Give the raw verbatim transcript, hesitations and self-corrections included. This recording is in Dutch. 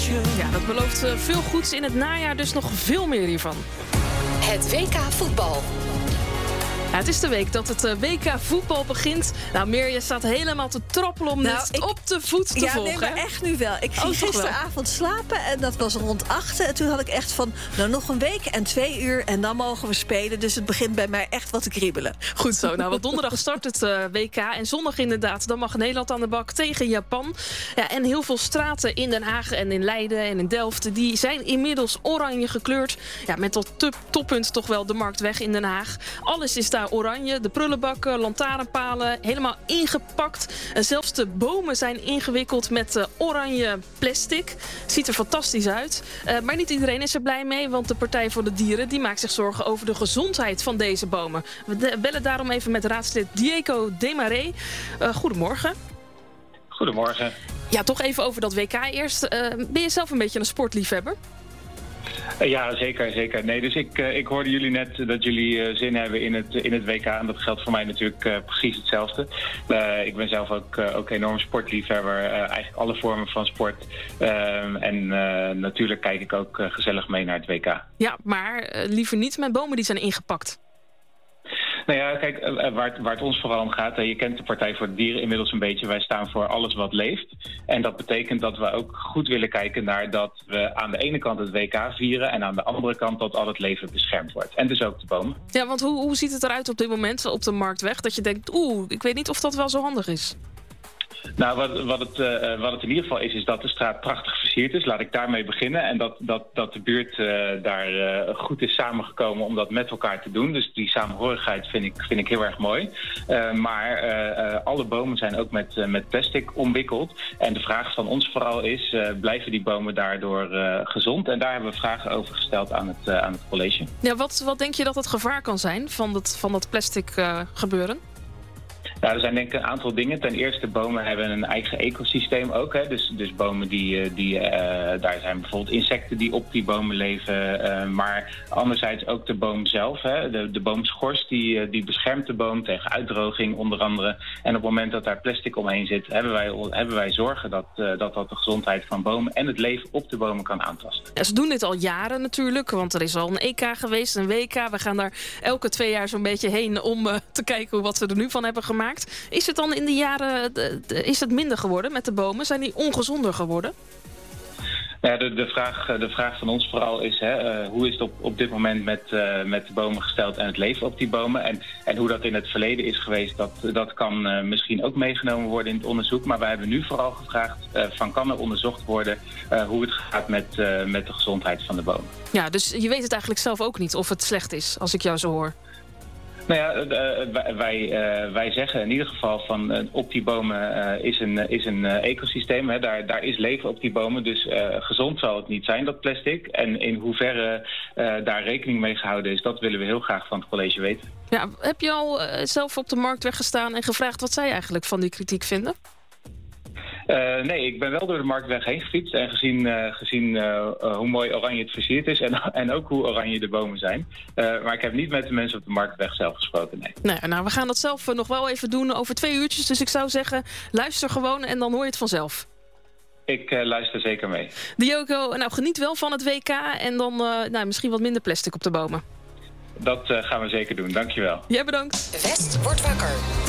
Ja, dat belooft uh, veel goeds in het najaar, dus nog veel meer hiervan. Het W K voetbal. Ja, het is de week dat het uh, W K voetbal begint. Nou, Mirja staat helemaal te trappelen om nou, dit ik, op de voet te ja, volgen. Ja, nee, maar echt nu wel. Ik ging oh, gisteravond slapen en dat was rond achten. En toen had ik echt van, nou nog een week en twee uur en dan mogen we spelen. Dus het begint bij mij echt wat te kriebelen. Goed zo. Nou, want donderdag start het uh, W K. En zondag inderdaad, dan mag Nederland aan de bak tegen Japan. Ja, en heel veel straten in Den Haag en in Leiden en in Delft, die zijn inmiddels oranje gekleurd. Ja, met tot toppunt toch wel de Marktweg in Den Haag. Alles is daar oranje. De prullenbakken, lantaarnpalen, helemaal ingepakt. En zelfs de bomen zijn ingewikkeld met uh, oranje plastic. Ziet er fantastisch uit. Uh, maar niet iedereen is er blij mee, want de Partij voor de Dieren die maakt zich zorgen over de gezondheid van deze bomen. We de- bellen daarom even met raadslid Diego Demaré. Uh, goedemorgen. Goedemorgen. Ja, toch even over dat W K eerst. Uh, ben je zelf een beetje een sportliefhebber? Uh, ja, zeker, zeker. Nee, dus ik, uh, ik hoorde jullie net dat jullie uh, zin hebben in het, in het W K. En dat geldt voor mij natuurlijk uh, precies hetzelfde. Uh, ik ben zelf ook, uh, ook enorm sportliefhebber. Uh, eigenlijk alle vormen van sport. Uh, en uh, natuurlijk kijk ik ook uh, gezellig mee naar het W K. Ja, maar uh, liever niet met bomen die zijn ingepakt. Nou ja, kijk, waar het, waar het ons vooral om gaat, je kent de Partij voor de Dieren inmiddels een beetje. Wij staan voor alles wat leeft. En dat betekent dat we ook goed willen kijken naar dat we aan de ene kant het W K vieren en aan de andere kant dat al het leven beschermd wordt. En dus ook de bomen. Ja, want hoe, hoe ziet het eruit op dit moment op de Marktweg? Dat je denkt, oeh, ik weet niet of dat wel zo handig is. Nou, wat, wat, het, uh, wat het in ieder geval is, is dat de straat prachtig versierd is. Laat ik daarmee beginnen. En dat, dat, dat de buurt uh, daar uh, goed is samengekomen om dat met elkaar te doen. Dus die samenhorigheid vind ik, vind ik heel erg mooi. Uh, maar uh, uh, alle bomen zijn ook met, uh, met plastic omwikkeld. En de vraag van ons vooral is, uh, blijven die bomen daardoor uh, gezond? En daar hebben we vragen over gesteld aan het, uh, aan het college. Ja, wat, wat denk je dat het gevaar kan zijn van dat, van dat plastic uh, gebeuren? Nou, er zijn denk ik een aantal dingen. Ten eerste, bomen hebben een eigen ecosysteem ook. Hè. Dus, dus bomen, die, die, uh, daar zijn bijvoorbeeld insecten die op die bomen leven. Uh, maar anderzijds ook de boom zelf. Hè. De, de boomschors die, die beschermt de boom tegen uitdroging onder andere. En op het moment dat daar plastic omheen zit, hebben wij, hebben wij zorgen dat, uh, dat dat de gezondheid van bomen en het leven op de bomen kan aantasten. Ja, ze doen dit al jaren natuurlijk, want er is al een E K geweest, een W K. We gaan daar elke twee jaar zo'n beetje heen om uh, te kijken wat we er nu van hebben gemaakt. Is het dan in de jaren de, de, is het minder geworden met de bomen? Zijn die ongezonder geworden? Ja, de, de, vraag, de vraag van ons vooral is, hè, uh, hoe is het op, op dit moment met, uh, met de bomen gesteld en het leven op die bomen? En, en hoe dat in het verleden is geweest, dat, dat kan uh, misschien ook meegenomen worden in het onderzoek. Maar wij hebben nu vooral gevraagd, uh, van kan er onderzocht worden uh, hoe het gaat met, uh, met de gezondheid van de bomen? Ja, dus je weet het eigenlijk zelf ook niet of het slecht is, als ik jou zo hoor. Nou ja, uh, wij, uh, wij zeggen in ieder geval van uh, op die bomen uh, is een, is een uh, ecosysteem. Hè. Daar, daar is leven op die bomen, dus uh, gezond zal het niet zijn, dat plastic. En in hoeverre uh, daar rekening mee gehouden is, dat willen we heel graag van het college weten. Ja, heb je al uh, zelf op de Marktweg gestaan en gevraagd wat zij eigenlijk van die kritiek vinden? Uh, nee, ik ben wel door de Marktweg heen gefietst en gezien, uh, gezien uh, uh, hoe mooi oranje het versierd is en, en ook hoe oranje de bomen zijn. Uh, maar ik heb niet met de mensen op de Marktweg zelf gesproken, nee. Nee, nou, we gaan dat zelf uh, nog wel even doen over twee uurtjes. Dus ik zou zeggen, luister gewoon en dan hoor je het vanzelf. Ik uh, luister zeker mee. Diogo, nou geniet wel van het W K en dan uh, nou, misschien wat minder plastic op de bomen. Dat uh, gaan we zeker doen, dankjewel. Jij bedankt. West wordt wakker.